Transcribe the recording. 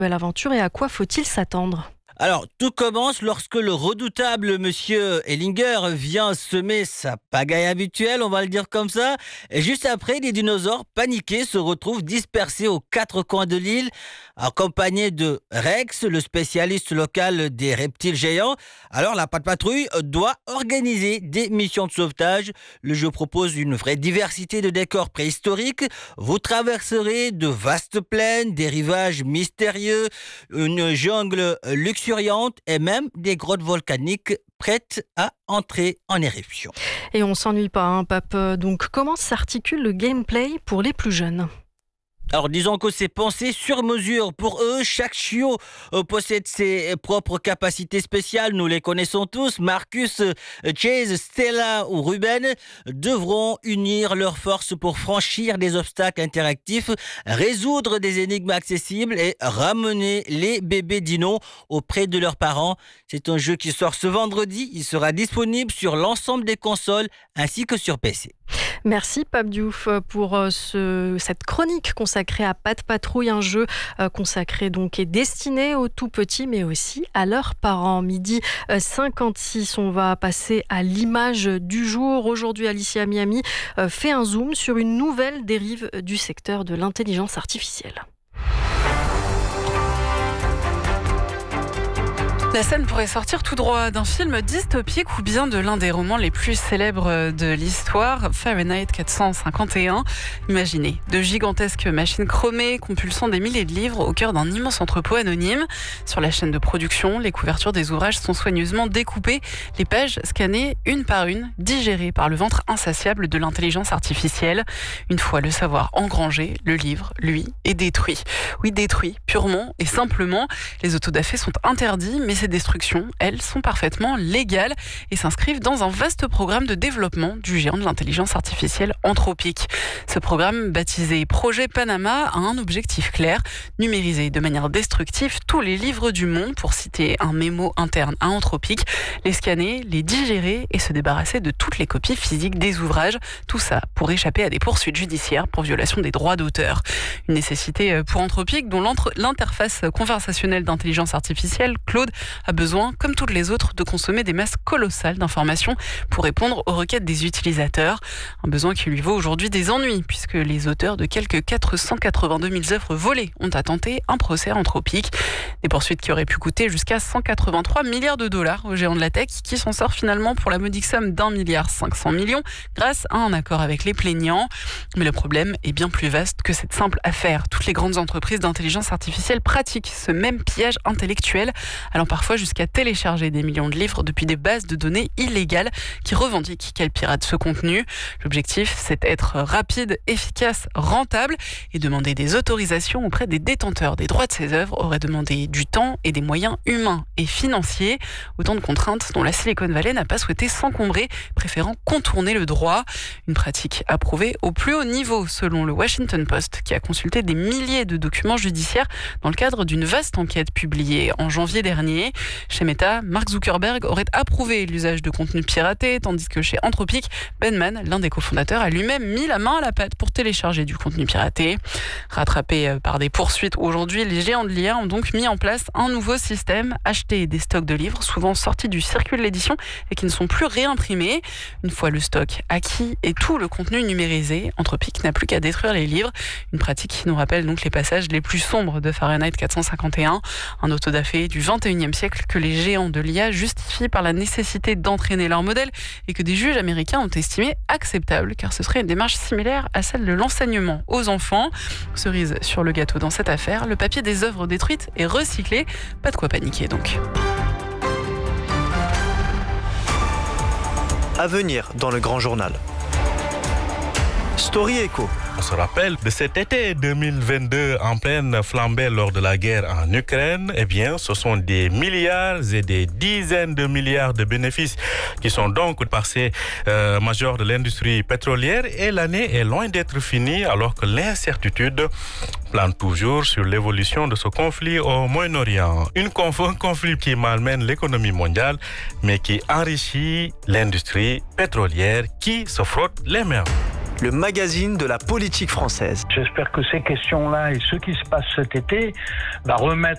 Nouvelle aventure et à quoi faut-il s'attendre ? Alors, tout commence lorsque le redoutable monsieur Ellinger vient semer sa pagaille habituelle, on va le dire comme ça. Et juste après, les dinosaures paniqués se retrouvent dispersés aux quatre coins de l'île, accompagnés de Rex, le spécialiste local des reptiles géants. Alors, la Patte Patrouille doit organiser des missions de sauvetage. Le jeu propose une vraie diversité de décors préhistoriques. Vous traverserez de vastes plaines, des rivages mystérieux, une jungle luxuriante et même des grottes volcaniques prêtes à entrer en éruption. Et on s'ennuie pas, Pape. Donc, comment s'articule le gameplay pour les plus jeunes ? Alors disons que c'est pensé sur mesure pour eux. Chaque chiot possède ses propres capacités spéciales. Nous les connaissons tous. Marcus, Chase, Stella ou Ruben devront unir leurs forces pour franchir des obstacles interactifs, résoudre des énigmes accessibles et ramener les bébés dinos auprès de leurs parents. C'est un jeu qui sort ce vendredi. Il sera disponible sur l'ensemble des consoles ainsi que sur PC. Merci Pape Diouf pour cette chronique consacrée à Patte Patrouille, un jeu consacré donc et destiné aux tout petits mais aussi à leurs parents. 12h56, on va passer à l'image du jour. Aujourd'hui, Alicia Miami fait un zoom sur une nouvelle dérive du secteur de l'intelligence artificielle. La scène pourrait sortir tout droit d'un film dystopique ou bien de l'un des romans les plus célèbres de l'histoire, Fahrenheit 451. Imaginez de gigantesques machines chromées compulsant des milliers de livres au cœur d'un immense entrepôt anonyme. Sur la chaîne de production, les couvertures des ouvrages sont soigneusement découpées, les pages scannées une par une, digérées par le ventre insatiable de l'intelligence artificielle. Une fois le savoir engrangé, le livre, lui, est détruit. Oui, détruit, purement et simplement. Les autodafés sont interdits, mais ces destructions, elles, sont parfaitement légales et s'inscrivent dans un vaste programme de développement du géant de l'intelligence artificielle Anthropic. Ce programme, baptisé Projet Panama, a un objectif clair, numériser de manière destructive tous les livres du monde, pour citer un mémo interne à Anthropic, les scanner, les digérer et se débarrasser de toutes les copies physiques des ouvrages. Tout ça pour échapper à des poursuites judiciaires pour violation des droits d'auteur. Une nécessité pour Anthropic dont l'interface conversationnelle d'intelligence artificielle, Claude, a besoin, comme toutes les autres, de consommer des masses colossales d'informations pour répondre aux requêtes des utilisateurs. Un besoin qui lui vaut aujourd'hui des ennuis, puisque les auteurs de quelques 482 000 œuvres volées ont intenté un procès Anthropic. Des poursuites qui auraient pu coûter jusqu'à 183 milliards de dollars au géant de la tech, qui s'en sort finalement pour la modique somme d'1,5 milliard grâce à un accord avec les plaignants. Mais le problème est bien plus vaste que cette simple affaire. Toutes les grandes entreprises d'intelligence artificielle pratiquent ce même pillage intellectuel, allant parfois jusqu'à télécharger des millions de livres depuis des bases de données illégales qui revendiquent qu'elles piratent ce contenu. L'objectif, c'est d'être rapide, efficace, rentable et demander des autorisations auprès des détenteurs des droits de ces œuvres aurait demandé du temps et des moyens humains et financiers. Autant de contraintes dont la Silicon Valley n'a pas souhaité s'encombrer, préférant contourner le droit. Une pratique approuvée au plus haut niveau, selon le Washington Post, qui a consulté des milliers de documents judiciaires dans le cadre d'une vaste enquête publiée en janvier dernier. Chez Meta, Mark Zuckerberg aurait approuvé l'usage de contenus piratés, tandis que chez Anthropic, Ben Mann, l'un des cofondateurs, a lui-même mis la main à la pâte pour télécharger du contenu piraté. Rattrapés par des poursuites aujourd'hui, les géants de l'IA ont donc mis en place un nouveau système, acheter des stocks de livres, souvent sortis du circuit de l'édition et qui ne sont plus réimprimés. Une fois le stock acquis et tout le contenu numérisé, Anthropic n'a plus qu'à détruire les livres. Une pratique qui nous rappelle donc les passages les plus sombres de Fahrenheit 451, un autodafé du 21e siècle que les géants de l'IA justifient par la nécessité d'entraîner leur modèle et que des juges américains ont estimé acceptable, car ce serait une démarche similaire à celle de l'enseignement aux enfants. Cerise sur le gâteau dans cette affaire, le papier des œuvres détruites est recyclé. Pas de quoi paniquer donc. À venir dans le Grand Journal. Story Echo. On se rappelle de cet été 2022 en pleine flambée lors de la guerre en Ukraine. Eh bien, ce sont des milliards et des dizaines de milliards de bénéfices qui sont donc passés majeurs de l'industrie pétrolière. Et l'année est loin d'être finie alors que l'incertitude plane toujours sur l'évolution de ce conflit au Moyen-Orient. Un conflit qui malmène l'économie mondiale, mais qui enrichit l'industrie pétrolière qui se frotte les mains. Le magazine de la politique française. J'espère que ces questions-là et ce qui se passe cet été va remettre